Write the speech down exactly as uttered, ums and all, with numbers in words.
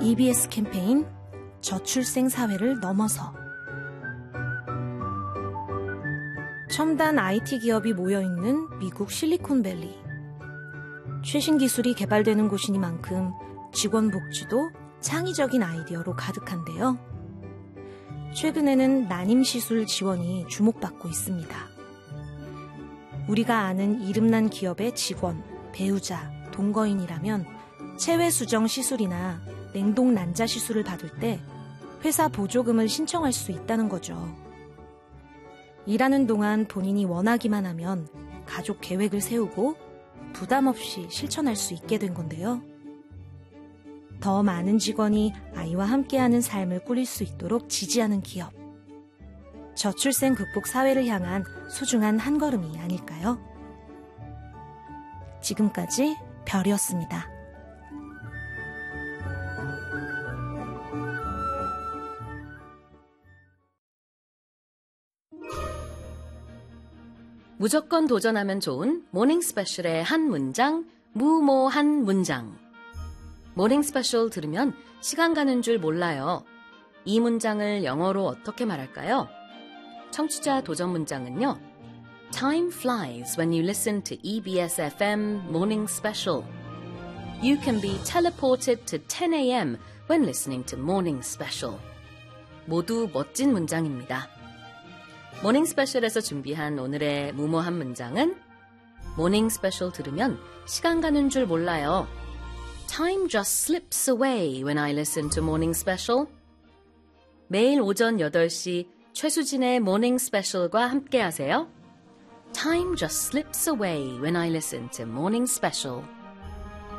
이비에스 캠페인 저출생 사회를 넘어서. 첨단 아이티 기업이 모여있는 미국 실리콘밸리. 최신 기술이 개발되는 곳이니만큼 직원 복지도 창의적인 아이디어로 가득한데요. 최근에는 난임시술 지원이 주목받고 있습니다. 우리가 아는 이름난 기업의 직원, 배우자, 동거인이라면 체외수정 시술이나 냉동 난자 시술을 받을 때 회사 보조금을 신청할 수 있다는 거죠. 일하는 동안 본인이 원하기만 하면 가족 계획을 세우고 부담 없이 실천할 수 있게 된 건데요. 더 많은 직원이 아이와 함께하는 삶을 꾸릴 수 있도록 지지하는 기업. 저출생 극복 사회를 향한 소중한 한 걸음이 아닐까요? 지금까지 별이었습니다. 무조건 도전하면 좋은 모닝 스페셜의 한 문장, 무모한 문장. 모닝 스페셜 들으면 시간 가는 줄 몰라요. 이 문장을 영어로 어떻게 말할까요? 청취자 도전 문장은요. Time flies when you listen to 이비에스 에프엠 Morning Special. You can be teleported to ten a.m. when listening to Morning Special. 모두 멋진 문장입니다. 모닝 스페셜에서 준비한 오늘의 무모한 문장은 모닝 스페셜 들으면 시간 가는 줄 몰라요. Time just slips away when I listen to Morning Special. 매일 오전 여덟 시 최수진의 모닝 스페셜과 함께 하세요. Time just slips away when I listen to Morning Special.